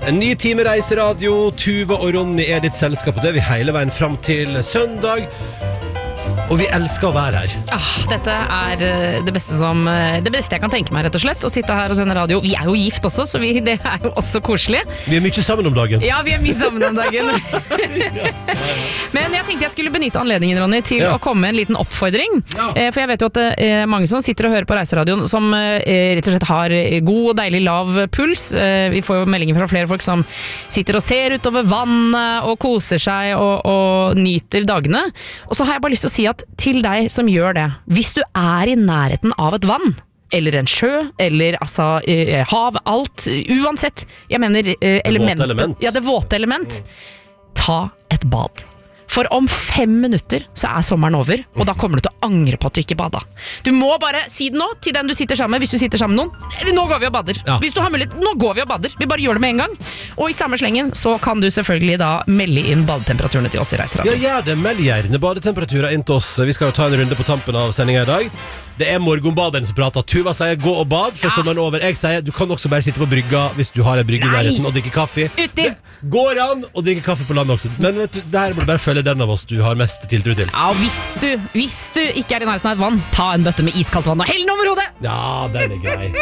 En ny time reiseradio. Tuva og Ronny er ditt selskap, og det er vi hele veien fram til søndag. Og vi elsker å være her. Dette er det beste jeg kan tenke meg, rett og slett. Å sitte her og sende radio. Vi er jo gift også, så det er jo også koselig. Vi er mye sammen om dagen. Ja, vi er mye sammen om dagen. Men jeg tenkte jeg skulle benytte anledningen, Ronny, til å komme med en liten oppfordring. For jeg vet jo at det er mange som sitter og hører på reiseradioen som rett og slett har god og deilig lav puls. Vi får jo meldinger fra flere folk som sitter og ser utover vannet og koser seg og nyter dagene. Og så har jeg bare lyst til å si at til deg som gjør det, hvis du er i nærheten av et vann, eller en sjø, eller hav, alt, uansett, jeg mener det våte element, ta et bad. For om 5 minutter så er sommeren over, og da kommer du til å angre på at du ikke bada. Du må bare si det nå til den du sitter sammen med, hvis du sitter sammen med noen. Nå går vi og bader. Hvis du har mulighet, nå går vi og bader. Vi bare gjør det med en gang. Og i samme slengen så kan du selvfølgelig da melde inn badetemperaturene til oss i Reiseradio. Ja, gjør det. Meld gjerne badetemperaturer inn til oss. Vi skal jo ta en runde på tampen av sendingen i dag. Det er morgenbaderen som prater. Tuva sier gå og bad for sommeren over. Jeg sier du kan også bare sitte på brygga hvis du har en brygge i nærheten og drikke kaffe. Uti! Det går an å drikke kaffe på landet også. Men vet du, det her må du bare følge den av oss du har mest tiltro til. Ja, hvis du ikke er i nærheten av et vann, ta en bøtte med iskaldt vann og hell den over hodet! Ja, den er grei.